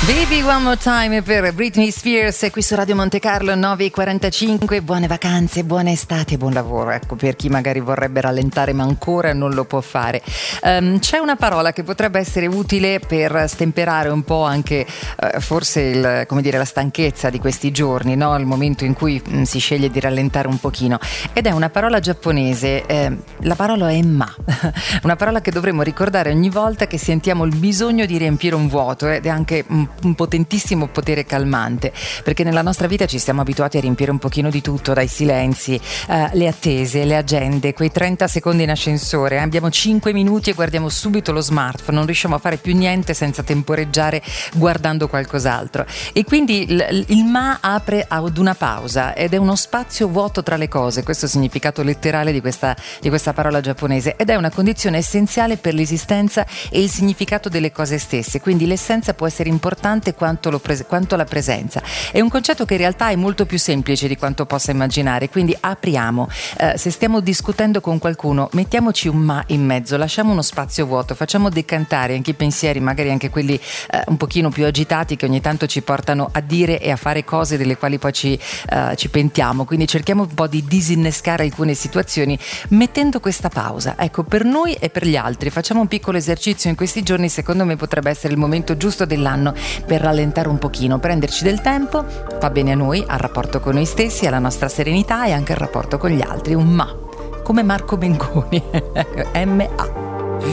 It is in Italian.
Baby One More Time per Britney Spears qui su Radio Monte Carlo 9:45. Buone vacanze, buona estate, buon lavoro, ecco, per chi magari vorrebbe rallentare ma ancora non lo può fare. C'è una parola che potrebbe essere utile per stemperare un po' anche forse la stanchezza di questi giorni, no? Il momento in cui si sceglie di rallentare un pochino, ed è una parola giapponese. La parola è ma, una parola che dovremmo ricordare ogni volta che sentiamo il bisogno di riempire un vuoto, ed è anche un potentissimo potere calmante, perché nella nostra vita ci siamo abituati a riempire un pochino di tutto, dai silenzi, le attese, le agende, quei 30 secondi in ascensore, abbiamo 5 minuti e guardiamo subito lo smartphone, non riusciamo a fare più niente senza temporeggiare guardando qualcos'altro, e quindi il ma apre ad una pausa ed è uno spazio vuoto tra le cose. Questo è il significato letterale di questa parola giapponese, ed è una condizione essenziale per l'esistenza e il significato delle cose stesse, quindi l'essenza può essere importante quanto la presenza. È un concetto che in realtà è molto più semplice di quanto possa immaginare, quindi apriamo, se stiamo discutendo con qualcuno mettiamoci un ma in mezzo, lasciamo uno spazio vuoto, facciamo decantare anche i pensieri, magari anche quelli un pochino più agitati, che ogni tanto ci portano a dire e a fare cose delle quali poi ci pentiamo, quindi cerchiamo un po' di disinnescare alcune situazioni mettendo questa pausa, ecco, per noi e per gli altri. Facciamo un piccolo esercizio in questi giorni, secondo me potrebbe essere il momento giusto dell'anno per rallentare un pochino, prenderci del tempo, fa bene a noi, al rapporto con noi stessi, alla nostra serenità e anche al rapporto con gli altri. Un ma, come Marco Mengoni. M-A.